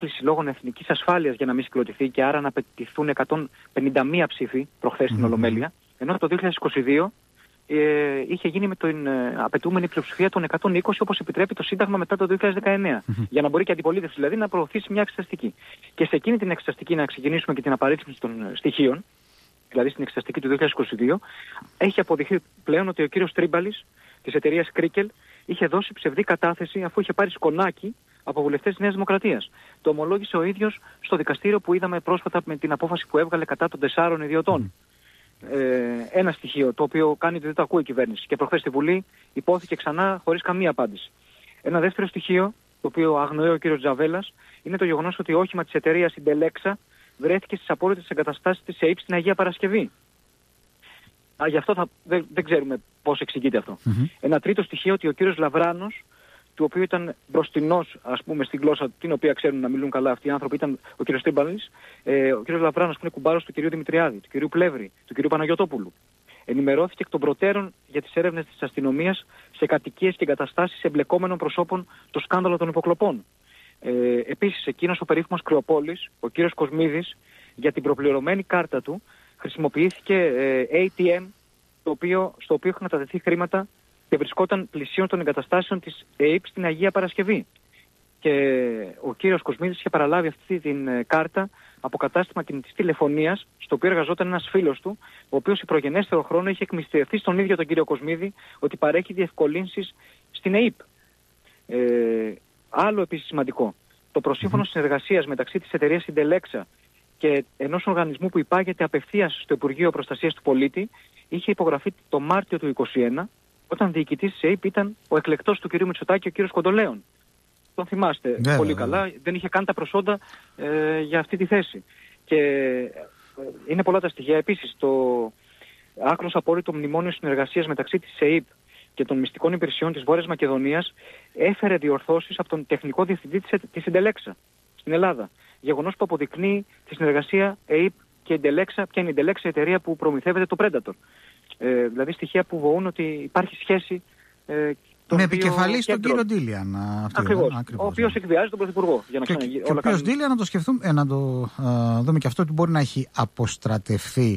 λόγω εθνικής ασφάλειας για να μην συγκροτηθεί και άρα να απαιτηθούν 151 ψήφοι προχθές στην Ολομέλεια, ενώ το 2022 είχε γίνει με την απαιτούμενη πλειοψηφία των 120 όπως επιτρέπει το Σύνταγμα μετά το 2019. Για να μπορεί και η αντιπολίτευση δηλαδή να προωθήσει μια εξεταστική. Και σε εκείνη την εξεταστική, να ξεκινήσουμε και την απαρίθμηση των στοιχείων, δηλαδή στην εξεταστική του 2022, έχει αποδειχθεί πλέον ότι ο κύριος Τρίμπαλης της εταιρείας Κρίκελ είχε δώσει ψευδή κατάθεση αφού είχε πάρει σκονάκι από βουλευτές της Νέας Δημοκρατίας. Το ομολόγησε ο ίδιος στο δικαστήριο που είδαμε πρόσφατα με την απόφαση που έβγαλε κατά των 4 ιδιωτών. Ένα στοιχείο το οποίο κάνει ότι δεν το ακούει η κυβέρνηση και προχθές στη Βουλή υπόθηκε ξανά χωρίς καμία απάντηση. Ένα δεύτερο στοιχείο το οποίο αγνοεί ο κύριος Τζαβέλας είναι το γεγονός ότι όχημα της εταιρείας Συντελέξα βρέθηκε στις απόρριτες εγκαταστάσεις της ΕΥΠ στην Αγία Παρασκευή. Γι' αυτό δεν ξέρουμε πώς εξηγείται αυτό. Ένα τρίτο στοιχείο ότι ο κύριος Λαβράνος, του οποίου ήταν μπροστινός, ας πούμε, στην γλώσσα την οποία ξέρουν να μιλούν καλά αυτοί οι άνθρωποι, ήταν ο κύριος Τρίμπαλης, ο κύριος Λαβράνος που είναι κουμπάρος του κυρίου Δημητριάδη, του κυρίου Πλεύρη, του κυρίου Παναγιωτόπουλου. Ενημερώθηκε εκ των προτέρων για τις έρευνες της αστυνομίας σε κατοικίες και εγκαταστάσεις εμπλεκόμενων προσώπων το σκάνδαλο των υποκλοπών. Επίσης, εκείνος ο περίφημος Κρεοπόλης, ο κύριος Κοσμίδης, για την προπληρωμένη κάρτα του χρησιμοποιήθηκε ATM, στο οποίο είχαν κατατεθεί χρήματα και βρισκόταν πλησίων των εγκαταστάσεων της ΕΕΠ στην Αγία Παρασκευή. Και ο κύριος Κοσμίδης είχε παραλάβει αυτή την κάρτα από κατάστημα κινητής τηλεφωνίας, στο οποίο εργαζόταν ένας φίλος του, ο οποίος σε προγενέστερο χρόνο είχε εκμυστηρευτεί στον ίδιο τον κύριο Κοσμίδη ότι παρέχει διευκολύνσεις στην ΕΕΠ. Άλλο επίσης σημαντικό, το προσύμφωνο συνεργασίας μεταξύ της εταιρείας Συντελέξα και ενός οργανισμού που υπάγεται απευθείας στο Υπουργείο Προστασίας του Πολίτη είχε υπογραφεί το Μάρτιο του 2021, όταν διοικητής της ΕΕΠ ήταν ο εκλεκτός του κ. Μητσοτάκη, ο κ. Κοντολέων. Τον θυμάστε πολύ καλά, δεν είχε καν τα προσόντα για αυτή τη θέση. Και είναι πολλά τα στοιχεία. Επίσης, το άκρος απόρριτο μνημόνιο συνεργασίας μεταξύ της ΕΕΠ και των μυστικών υπηρεσιών της Βόρειας Μακεδονίας έφερε διορθώσεις από τον τεχνικό διευθυντή της Συντελέξα στην Ελλάδα. Γεγονός που αποδεικνύει τη συνεργασία ΕΕΠ και Συντελέξα, ποια είναι η Συντελέξα, η εταιρεία που προμηθεύεται το Predator. Δηλαδή στοιχεία που βοούν ότι υπάρχει σχέση με επικεφαλής τον κύριο Ντίλιαν. Ακριβώς. Ο οποίος εκβιάζει τον Πρωθυπουργό. Και ο οποίος Ντίλιαν, να το σκεφτούμε, να το δούμε και αυτό, ότι μπορεί να έχει αποστρατευθεί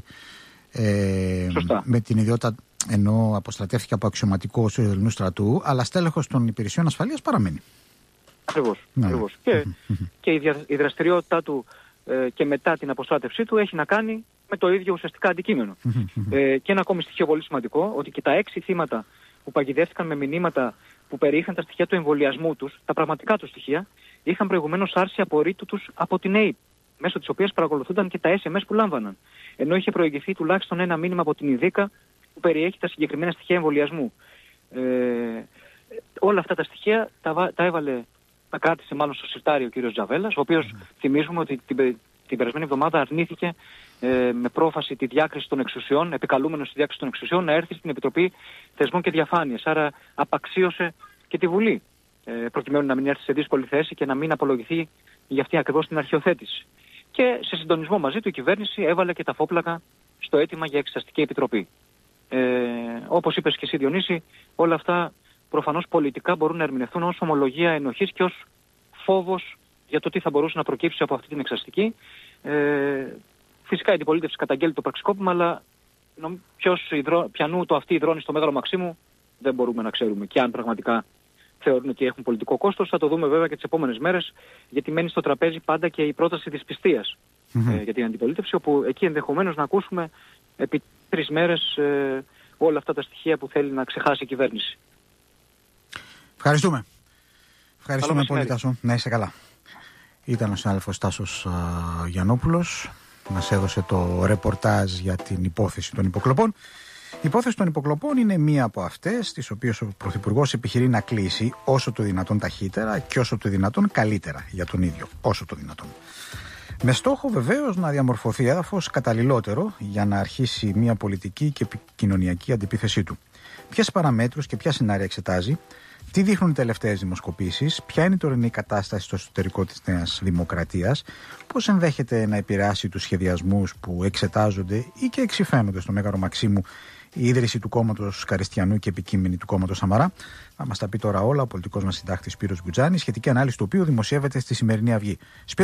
με την ιδιότητα, ενώ αποστρατεύτηκε από αξιωματικό του Ελληνικού στρατού, αλλά στέλεχος των υπηρεσιών ασφαλείας παραμένει. Ακριβώς. Ναι. Ακριβώς. Και η δραστηριότητά του και μετά την αποστράτευσή του έχει να κάνει με το ίδιο ουσιαστικά αντικείμενο. Και ένα ακόμη στοιχείο πολύ σημαντικό, ότι και τα 6 θύματα που παγιδεύτηκαν με μηνύματα που περιείχαν τα στοιχεία του εμβολιασμού τους, τα πραγματικά τους στοιχεία, είχαν προηγουμένως άρση απορρίτου τους από την ΑΕΠ, μέσω της οποίας παρακολουθούνταν και τα SMS που λάμβαναν. Ενώ είχε προηγηθεί τουλάχιστον ένα μήνυμα από την ΙΔΙΚΑ που περιέχει τα συγκεκριμένα στοιχεία εμβολιασμού. Όλα αυτά τα στοιχεία τα κράτησε μάλλον στο συρτάρι ο κύριος Τζαβέλας, ο οποίος θυμίζουμε ότι την περασμένη εβδομάδα αρνήθηκε με πρόφαση τη διάκριση των εξουσιών, επικαλούμενος τη διάκριση των εξουσιών, να έρθει στην Επιτροπή Θεσμών και Διαφάνειας. Άρα απαξίωσε και τη Βουλή, προκειμένου να μην έρθει σε δύσκολη θέση και να μην απολογηθεί για αυτή ακριβώς την αρχιοθέτηση. Και σε συντονισμό μαζί του η κυβέρνηση έβαλε και τα φόπλακα στο αίτημα για εξεταστική επιτροπή. Όπως είπες και εσύ, Διονύση, όλα αυτά προφανώς πολιτικά μπορούν να ερμηνευτούν ως ομολογία ενοχής και ως φόβος για το τι θα μπορούσε να προκύψει από αυτή την εξεταστική. Φυσικά η αντιπολίτευση καταγγέλει το πραξικόπημα, αλλά πιανού το αυτή υδρώνει στο Μέγαρο Μαξίμου δεν μπορούμε να ξέρουμε. Και αν πραγματικά θεωρούν ότι έχουν πολιτικό κόστος, θα το δούμε βέβαια και τις επόμενες μέρες, γιατί μένει στο τραπέζι πάντα και η πρόταση της πιστείας για την αντιπολίτευση, όπου εκεί ενδεχομένως να ακούσουμε επί 3 μέρες όλα αυτά τα στοιχεία που θέλει να ξεχάσει η κυβέρνηση. Ευχαριστούμε. Ευχαριστούμε πολύ, Τάσο. Να είσαι καλά. Ήταν ο συνάδελφος Τάσος Γιαννόπουλος. Μας έδωσε το ρεπορτάζ για την υπόθεση των υποκλοπών. Η υπόθεση των υποκλοπών είναι μία από αυτές τις οποίες ο Πρωθυπουργός επιχειρεί να κλείσει όσο το δυνατόν ταχύτερα και όσο το δυνατόν καλύτερα για τον ίδιο, όσο το δυνατόν. Με στόχο βεβαίως να διαμορφωθεί έδαφος καταλληλότερο για να αρχίσει μία πολιτική και κοινωνιακή αντιπίθεσή του. Ποιες παραμέτρους και ποια σενάρια εξετάζει, τι δείχνουν οι τελευταίες δημοσκοπήσεις, ποια είναι η τωρινή κατάσταση στο εσωτερικό της Νέας Δημοκρατίας, πώς ενδέχεται να επηρεάσει τους σχεδιασμούς που εξετάζονται ή και εξυφαίνονται στο Μέγαρο Μαξίμου η ίδρυση του κόμματος Καριστιανού και επικείμενη του κόμματος Σαμαρά. Θα μας τα πει τώρα όλα ο πολιτικός μας συντάκτης Σπύρος Μπουτζάνης, σχετική ανάλυση του οποίου δημοσιεύεται στη σημερινή Αυγή.